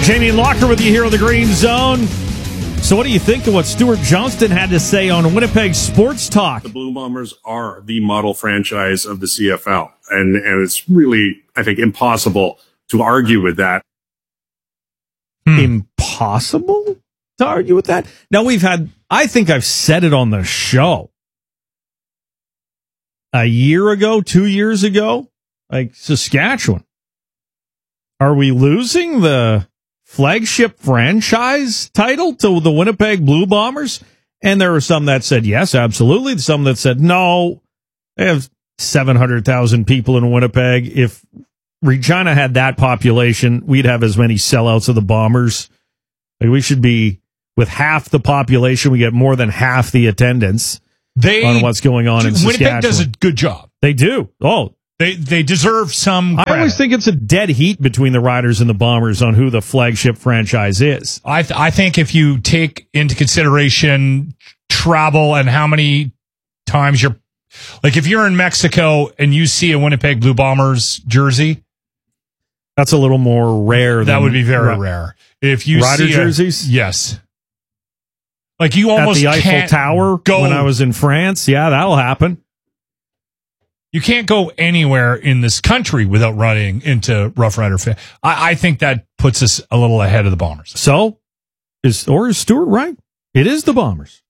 Jamie and Locker with you here on the Green Zone. So what do you think of what Stuart Johnston had to say on Winnipeg Sports Talk? The Blue Bombers are the model franchise of the CFL. And it's really, I think, impossible to argue with that. Impossible to argue with that? Now, I think I've said it on the show. A year ago, 2 years ago, like Saskatchewan. Are we losing the flagship franchise title to the Winnipeg Blue Bombers? And there were some that said yes, absolutely. Some that said no. They have 700,000 people in Winnipeg. If Regina had that population, we'd have as many sellouts of the Bombers. Like, we should be, with half the population, we get more than half the attendance on what's going on in Saskatchewan. Winnipeg does a good job. They do. Oh, They deserve some credit. I always think it's a dead heat between the Riders and the Bombers on who the flagship franchise is. I think if you take into consideration travel and how many times if you're in Mexico and you see a Winnipeg Blue Bombers jersey, that's a little more rare. That would be very rare. If you Rider see jerseys, yes. Like you almost at the Eiffel Tower when I was in France, yeah, that'll happen. You can't go anywhere in this country without running into Rough Rider fan. I think that puts us a little ahead of the Bombers. So, is Stuart right? It is the Bombers.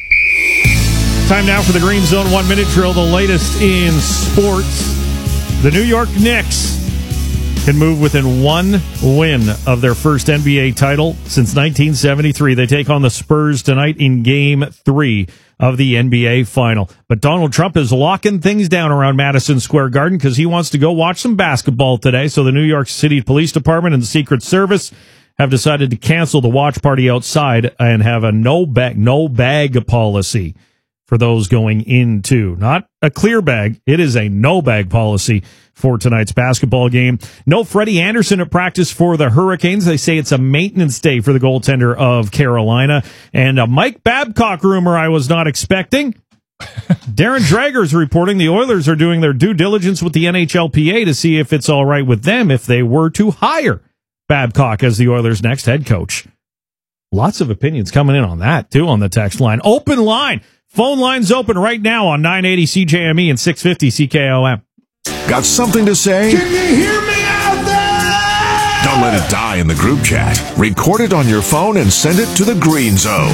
Time now for the Green Zone 1-minute drill, the latest in sports. The New York Knicks can move within one win of their first NBA title since 1973. They take on the Spurs tonight in Game 3 of the NBA Final. But Donald Trump is locking things down around Madison Square Garden because he wants to go watch some basketball today. So the New York City Police Department and the Secret Service have decided to cancel the watch party outside and have a no bag policy for those going into. Not a clear bag. It is a no bag policy for tonight's basketball game. No Freddie Anderson at practice for the Hurricanes. They say it's a maintenance day for the goaltender of Carolina. And a Mike Babcock rumor I was not expecting. Darren Drager's reporting the Oilers are doing their due diligence with the NHLPA to see if it's all right with them if they were to hire Babcock as the Oilers' next head coach. Lots of opinions coming in on that, too, on the text line. Open line. Phone lines open right now on 980 CJME and 650 CKOM. Got something to say? Can you hear me out there? Don't let it die in the group chat. Record it on your phone and send it to the Green Zone.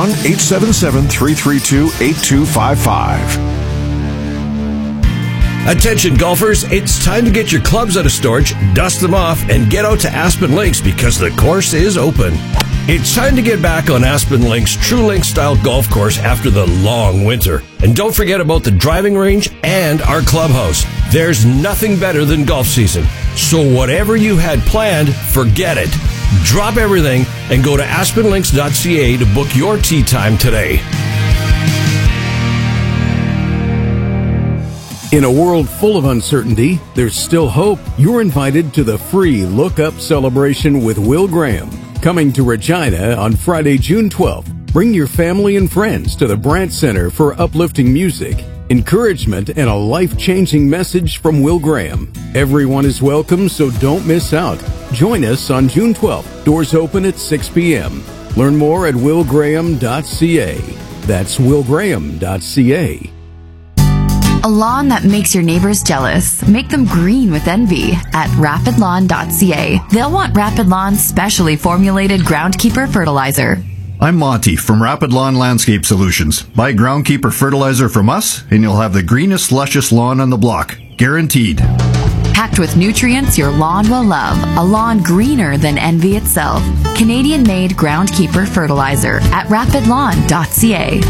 1-877-332-8255. Attention golfers, it's time to get your clubs out of storage, dust them off, and get out to Aspen Links because the course is open. It's time to get back on Aspen Links' True Link style golf course after the long winter. And don't forget about the driving range and our clubhouse. There's nothing better than golf season. So whatever you had planned, forget it. Drop everything and go to aspenlinks.ca to book your tee time today. In a world full of uncertainty, there's still hope. You're invited to the free Look Up celebration with Will Graham. Coming to Regina on Friday, June 12th. Bring your family and friends to the Brandt Center for uplifting music, encouragement, and a life-changing message from Will Graham. Everyone is welcome, so don't miss out. Join us on June 12th. Doors open at 6 p.m. Learn more at willgraham.ca. That's willgraham.ca. A lawn that makes your neighbors jealous. Make them green with envy at rapidlawn.ca. They'll want Rapid Lawn's specially formulated Groundkeeper fertilizer. I'm Monty from Rapid Lawn Landscape Solutions. Buy Groundkeeper fertilizer from us, and you'll have the greenest, luscious lawn on the block. Guaranteed. Packed with nutrients your lawn will love. A lawn greener than envy itself. Canadian-made Groundkeeper fertilizer at rapidlawn.ca.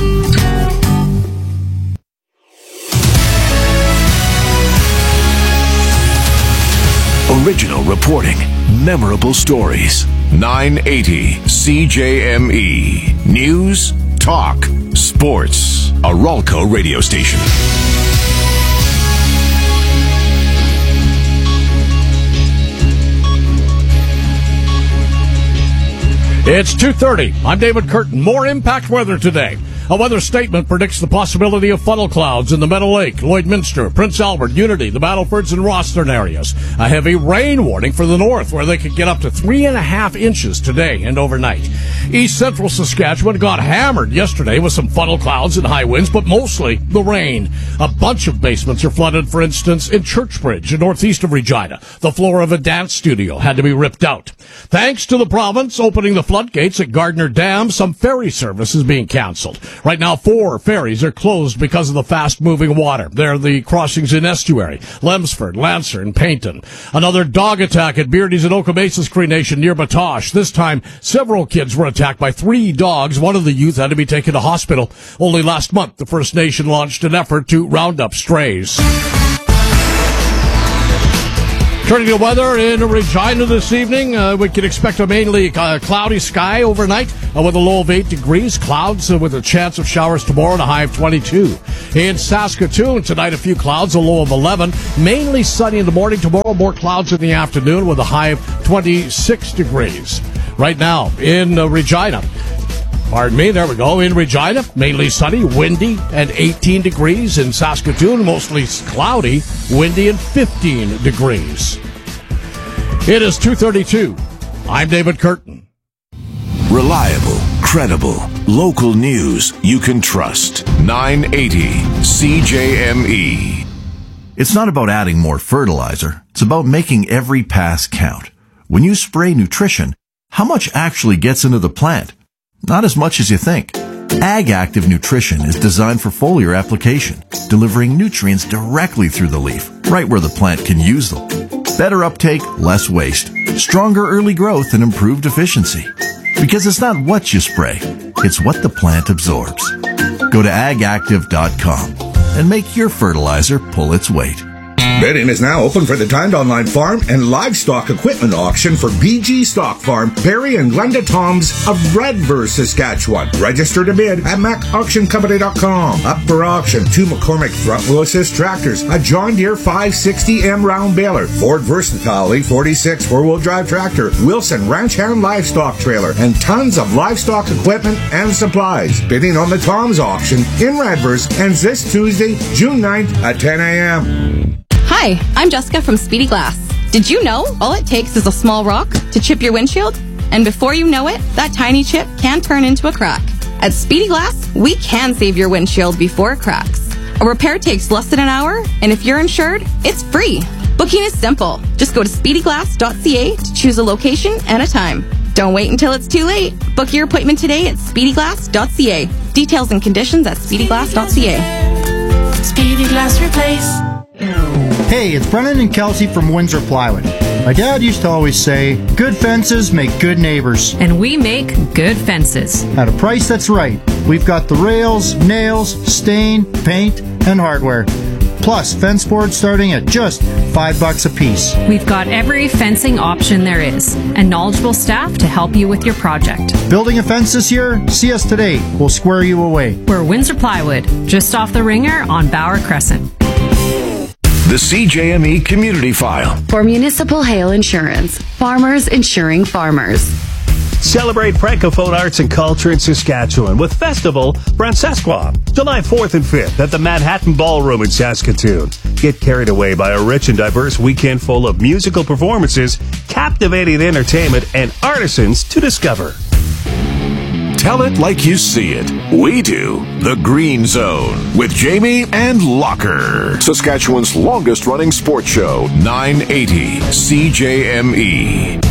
Original reporting, memorable stories. 980 CJME. News, talk, sports. A Ralco radio station. It's 2:30. I'm David Curtin. More Impact weather today. A weather statement predicts the possibility of funnel clouds in the Meadow Lake, Lloydminster, Prince Albert, Unity, the Battlefords, and Rosthern areas. A heavy rain warning for the north, where they could get up to 3.5 inches today and overnight. East Central Saskatchewan got hammered yesterday with some funnel clouds and high winds, but mostly the rain. A bunch of basements are flooded, for instance, in Churchbridge, northeast of Regina. The floor of a dance studio had to be ripped out. Thanks to the province opening the floodgates at Gardner Dam, some ferry service is being canceled. Right now, 4 ferries are closed because of the fast-moving water. They're the crossings in Estuary, Lemsford, Lancer, and Payton. Another dog attack at Beardy's and Okomesa's Cree Nation near Batoche. This time, several kids were attacked by 3 dogs. One of the youth had to be taken to hospital. Only last month, the First Nation launched an effort to round up strays. Turning to weather in Regina this evening, we can expect a mainly cloudy sky overnight with a low of 8 degrees. Clouds with a chance of showers tomorrow and a high of 22. In Saskatoon, tonight a few clouds, a low of 11. Mainly sunny in the morning. Tomorrow, more clouds in the afternoon with a high of 26 degrees. Right now in Regina. Pardon me, there we go. In Regina, mainly sunny, windy, and 18 degrees. In Saskatoon, mostly cloudy, windy, and 15 degrees. It is 2:32. I'm David Curtin. Reliable, credible, local news you can trust. 980 CJME. It's not about adding more fertilizer. It's about making every pass count. When you spray nutrition, how much actually gets into the plant? Not as much as you think. Ag Active Nutrition is designed for foliar application, delivering nutrients directly through the leaf, right where the plant can use them. Better uptake, less waste, stronger early growth, and improved efficiency. Because it's not what you spray, it's what the plant absorbs. Go to agactive.com and make your fertilizer pull its weight. Bidding is now open for the timed online farm and livestock equipment auction for BG Stock Farm, Barry and Glenda Toms of Redverse, Saskatchewan. Register to bid at macauctioncompany.com. Up for auction, 2 McCormick front wheel assist tractors, a John Deere 560M round baler, Ford Versatile 846 4-wheel drive tractor, Wilson Ranch Hand livestock trailer, and tons of livestock equipment and supplies. Bidding on the Toms auction in Redverse ends this Tuesday, June 9th at 10 a.m. Hi, I'm Jessica from Speedy Glass. Did you know all it takes is a small rock to chip your windshield? And before you know it, that tiny chip can turn into a crack. At Speedy Glass, we can save your windshield before it cracks. A repair takes less than an hour, and if you're insured, it's free. Booking is simple. Just go to speedyglass.ca to choose a location and a time. Don't wait until it's too late. Book your appointment today at speedyglass.ca. Details and conditions at speedyglass.ca. Speedy Glass Replace. Hey, it's Brennan and Kelsey from Windsor Plywood. My dad used to always say, good fences make good neighbors. And we make good fences. At a price that's right. We've got the rails, nails, stain, paint, and hardware. Plus, fence boards starting at just $5 a piece. We've got every fencing option there is, and knowledgeable staff to help you with your project. Building a fence this year? See us today. We'll square you away. We're Windsor Plywood, just off the Ringer on Bauer Crescent. The CJME Community File. For Municipal Hail Insurance, farmers insuring farmers. Celebrate Francophone arts and culture in Saskatchewan with Festival Francescois, July 4th and 5th at the Manhattan Ballroom in Saskatoon. Get carried away by a rich and diverse weekend full of musical performances, captivating entertainment, and artisans to discover. Tell it like you see it. We do The Green Zone with Jamie and Locker. Saskatchewan's longest running sports show, 980 CJME.